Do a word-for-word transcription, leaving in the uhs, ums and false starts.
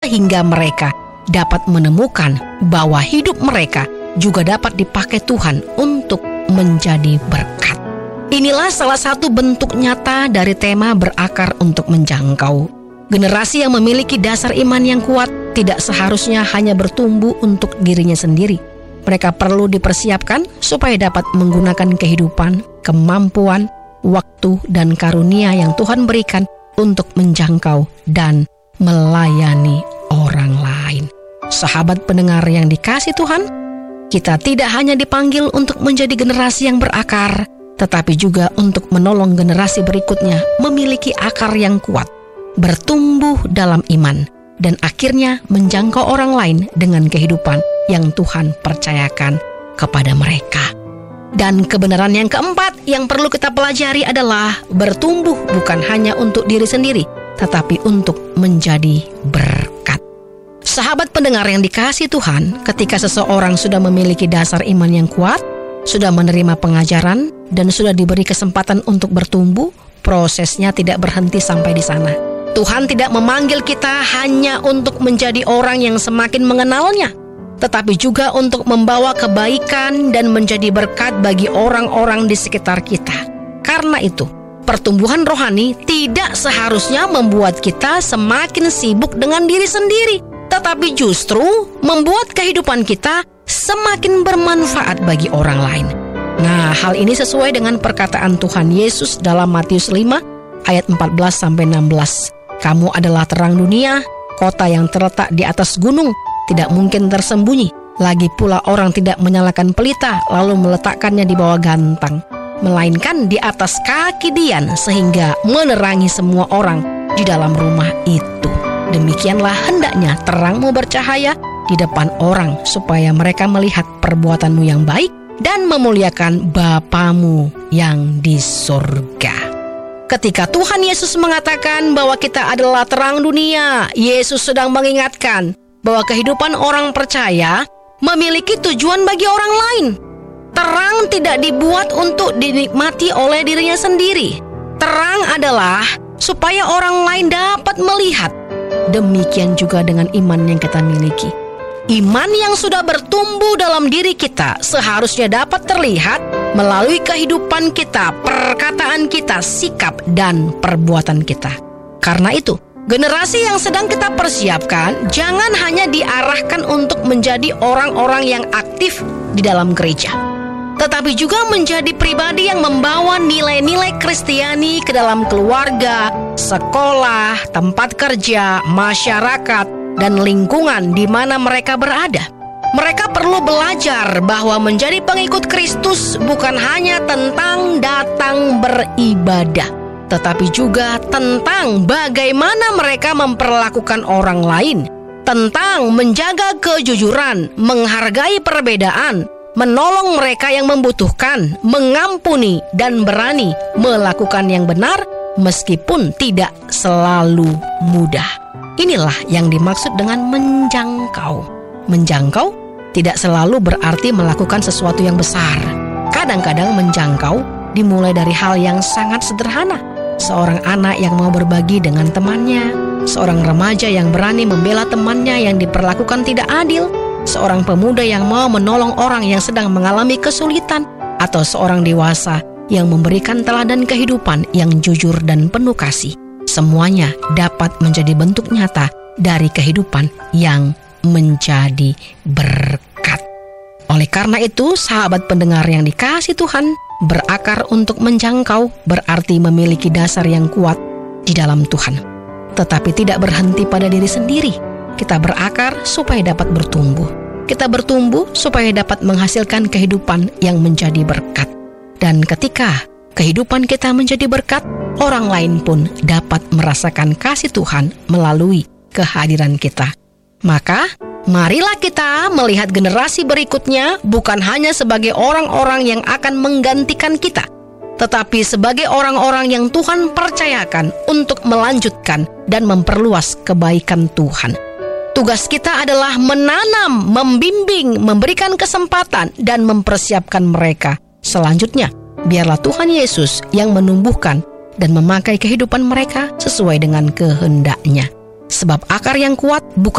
sehingga mereka dapat menemukan bahwa hidup mereka juga dapat dipakai Tuhan untuk menjadi berkat. Inilah salah satu bentuk nyata dari tema berakar untuk menjangkau. Generasi yang memiliki dasar iman yang kuat tidak seharusnya hanya bertumbuh untuk dirinya sendiri. Mereka perlu dipersiapkan supaya dapat menggunakan kehidupan, kemampuan, waktu, dan karunia yang Tuhan berikan untuk menjangkau dan melayani orang lain. Sahabat pendengar yang dikasihi Tuhan, kita tidak hanya dipanggil untuk menjadi generasi yang berakar, tetapi juga untuk menolong generasi berikutnya memiliki akar yang kuat, bertumbuh dalam iman, dan akhirnya menjangkau orang lain dengan kehidupan yang Tuhan percayakan kepada mereka. Dan kebenaran yang keempat yang perlu kita pelajari adalah bertumbuh bukan hanya untuk diri sendiri, tetapi untuk menjadi berkat. Sahabat pendengar yang dikasihi Tuhan, ketika seseorang sudah memiliki dasar iman yang kuat, sudah menerima pengajaran, dan sudah diberi kesempatan untuk bertumbuh, prosesnya tidak berhenti sampai di sana. Tuhan tidak memanggil kita hanya untuk menjadi orang yang semakin mengenalnya, tetapi juga untuk membawa kebaikan dan menjadi berkat bagi orang-orang di sekitar kita. Karena itu, pertumbuhan rohani tidak seharusnya membuat kita semakin sibuk dengan diri sendiri, tetapi justru membuat kehidupan kita semakin bermanfaat bagi orang lain. Nah, hal ini sesuai dengan perkataan Tuhan Yesus dalam Matius lima ayat empat belas sampai enam belas. Kamu adalah terang dunia, kota yang terletak di atas gunung, tidak mungkin tersembunyi. Lagi pula orang tidak menyalakan pelita lalu meletakkannya di bawah gantang, melainkan di atas kaki dian sehingga menerangi semua orang di dalam rumah itu. Demikianlah hendaknya terangmu bercahaya di depan orang, supaya mereka melihat perbuatanmu yang baik dan memuliakan Bapamu yang di surga. Ketika Tuhan Yesus mengatakan bahwa kita adalah terang dunia, Yesus sedang mengingatkan bahwa kehidupan orang percaya memiliki tujuan bagi orang lain. Terang tidak dibuat untuk dinikmati oleh dirinya sendiri. Terang adalah supaya orang lain dapat melihat. Demikian juga dengan iman yang kita miliki. Iman yang sudah bertumbuh dalam diri kita seharusnya dapat terlihat melalui kehidupan kita, perkataan kita, sikap, dan perbuatan kita. Karena itu, generasi yang sedang kita persiapkan jangan hanya diarahkan untuk menjadi orang-orang yang aktif di dalam gereja, tetapi juga menjadi pribadi yang membawa nilai-nilai Kristiani ke dalam keluarga, sekolah, tempat kerja, masyarakat, dan lingkungan di mana mereka berada. Mereka perlu belajar bahwa menjadi pengikut Kristus bukan hanya tentang datang beribadah, tetapi juga tentang bagaimana mereka memperlakukan orang lain, tentang menjaga kejujuran, menghargai perbedaan, menolong mereka yang membutuhkan, mengampuni, dan berani melakukan yang benar meskipun tidak selalu mudah. Inilah yang dimaksud dengan menjangkau. Menjangkau tidak selalu berarti melakukan sesuatu yang besar. Kadang-kadang menjangkau dimulai dari hal yang sangat sederhana. Seorang anak yang mau berbagi dengan temannya, seorang remaja yang berani membela temannya yang diperlakukan tidak adil, seorang pemuda yang mau menolong orang yang sedang mengalami kesulitan, atau seorang dewasa yang memberikan teladan kehidupan yang jujur dan penuh kasih. Semuanya dapat menjadi bentuk nyata dari kehidupan yang menjadi berkat. Oleh karena itu, sahabat pendengar yang dikasihi Tuhan, berakar untuk menjangkau berarti memiliki dasar yang kuat di dalam Tuhan. Tetapi tidak berhenti pada diri sendiri. Kita berakar supaya dapat bertumbuh. Kita bertumbuh supaya dapat menghasilkan kehidupan yang menjadi berkat. Dan ketika kehidupan kita menjadi berkat, orang lain pun dapat merasakan kasih Tuhan melalui kehadiran kita. Maka, marilah kita melihat generasi berikutnya bukan hanya sebagai orang-orang yang akan menggantikan kita, tetapi sebagai orang-orang yang Tuhan percayakan untuk melanjutkan dan memperluas kebaikan Tuhan. Tugas kita adalah menanam, membimbing, memberikan kesempatan, dan mempersiapkan mereka. Selanjutnya, biarlah Tuhan Yesus yang menumbuhkan dan memakai kehidupan mereka sesuai dengan kehendak-Nya. Sebab akar yang kuat bukan